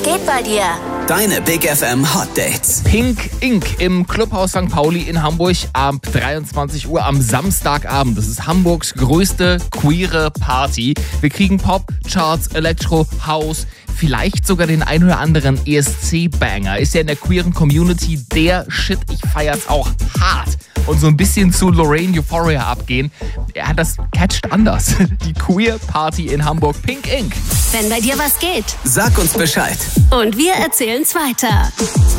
geht bei dir? Deine Big FM Hot Dates. Pink Ink im Clubhaus St. Pauli in Hamburg ab 23 Uhr am Samstagabend. Das ist Hamburgs größte queere Party. Wir kriegen Pop, Charts, Elektro, House, vielleicht sogar den ein oder anderen ESC-Banger. Ist ja in der queeren Community der Shit. Ich feier's auch hart. Und so ein bisschen zu Lorraine Euphoria abgehen. Ja, das catcht anders. Die Queer Party in Hamburg, Pink Ink. Wenn bei dir was geht. Sag uns Bescheid. Und wir erzählen's weiter.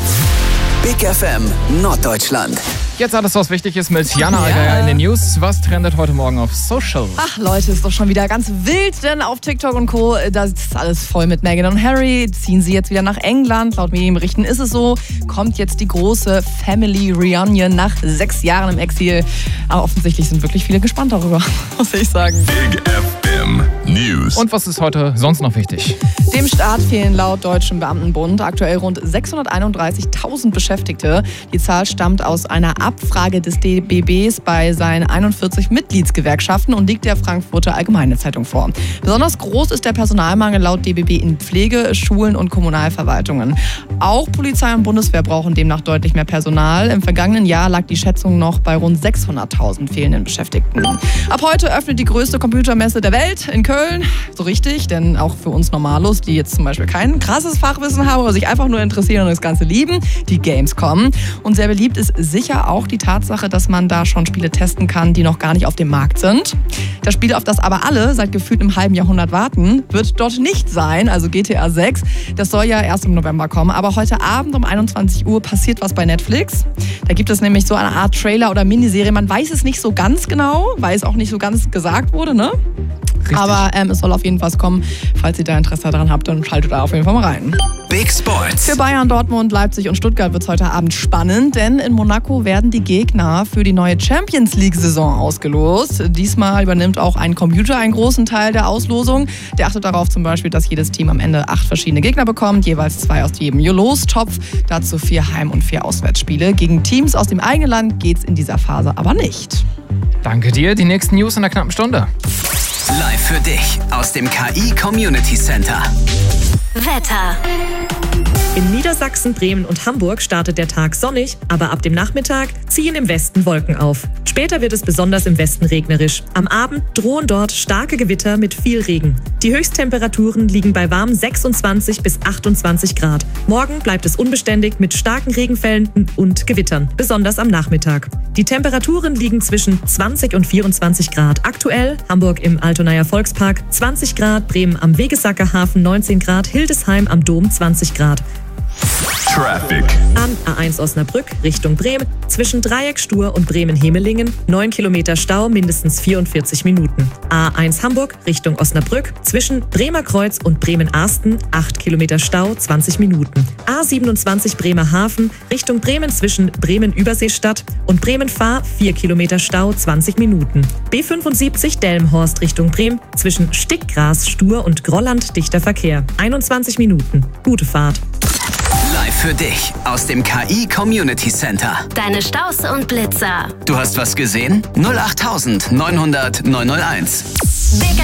Big FM Norddeutschland. Jetzt alles, was wichtig ist mit Jana Allgeier in den News. Was trendet heute Morgen auf Social? Ach Leute, ist doch schon wieder ganz wild, denn auf TikTok und Co., da ist alles voll mit Meghan und Harry. Ziehen sie jetzt wieder nach England. Laut Medienberichten ist es so. Kommt jetzt die große Family Reunion nach 6 Jahren im Exil. Aber offensichtlich sind wirklich viele gespannt darüber, muss ich sagen. Big FM News. Und was ist heute sonst noch wichtig? Dem Staat fehlen laut Deutschem Beamtenbund aktuell rund 631.000 Beschäftigte. Die Zahl stammt aus einer Abfrage des DBBs bei seinen 41 Mitgliedsgewerkschaften und liegt der Frankfurter Allgemeine Zeitung vor. Besonders groß ist der Personalmangel laut DBB in Pflege, Schulen und Kommunalverwaltungen. Auch Polizei und Bundeswehr brauchen demnach deutlich mehr Personal. Im vergangenen Jahr lag die Schätzung noch bei rund 600.000 fehlenden Beschäftigten. Ab heute öffnet die größte Computermesse der Welt in Köln. So richtig, denn auch für uns Normalos, die jetzt zum Beispiel kein krasses Fachwissen haben oder sich einfach nur interessieren und das Ganze lieben, die Gamescom. Und sehr beliebt ist sicher auch die Tatsache, dass man da schon Spiele testen kann, die noch gar nicht auf dem Markt sind. Das Spiel, auf das aber alle seit gefühlt einem halben Jahrhundert warten, wird dort nicht sein, also GTA 6. Das soll ja erst im November kommen, aber heute Abend um 21 Uhr passiert was bei Netflix. Da gibt es nämlich so eine Art Trailer oder Miniserie. Man weiß es nicht so ganz genau, weil es auch nicht so ganz gesagt wurde, ne? Richtig. Aber es soll auf jeden Fall kommen. Falls ihr da Interesse daran habt, dann schaltet da auf jeden Fall mal rein. Big Sports. Für Bayern, Dortmund, Leipzig und Stuttgart wird es heute Abend spannend, denn in Monaco werden die Gegner für die neue Champions-League-Saison ausgelost. Diesmal übernimmt auch ein Computer einen großen Teil der Auslosung. Der achtet darauf zum Beispiel, dass jedes Team am Ende 8 verschiedene Gegner bekommt, jeweils 2 aus jedem Lostopf. Dazu 4 Heim- und 4 Auswärtsspiele. Gegen Teams aus dem eigenen Land geht es in dieser Phase aber nicht. Danke dir. Die nächsten News in einer knappen Stunde. Live für dich aus dem KI Community Center. Wetter. In Niedersachsen, Bremen und Hamburg startet der Tag sonnig, aber ab dem Nachmittag ziehen im Westen Wolken auf. Später wird es besonders im Westen regnerisch. Am Abend drohen dort starke Gewitter mit viel Regen. Die Höchsttemperaturen liegen bei warmen 26 bis 28 Grad. Morgen bleibt es unbeständig mit starken Regenfällen und Gewittern, besonders am Nachmittag. Die Temperaturen liegen zwischen 20 und 24 Grad. Aktuell Hamburg im Altonaer Volkspark 20 Grad, Bremen am Wegesacker Hafen 19 Grad, Hildesheim am Dom 20 Grad. Traffic. An A1 Osnabrück Richtung Bremen zwischen Dreieck-Stur und Bremen-Hemelingen 9 Kilometer Stau, mindestens 44 Minuten. A1 Hamburg Richtung Osnabrück zwischen Bremer Kreuz und Bremen-Arsten 8 Kilometer Stau, 20 Minuten. A27 Bremerhaven Richtung Bremen zwischen Bremen-Überseestadt und Bremen-Fahr 4 Kilometer Stau, 20 Minuten. B75 Delmenhorst Richtung Bremen zwischen Stickgras, Stur und Grolland dichter Verkehr 21 Minuten. Gute Fahrt. Live für dich aus dem KI Community Center. Deine Staus und Blitzer. Du hast was gesehen? 08900 901. Big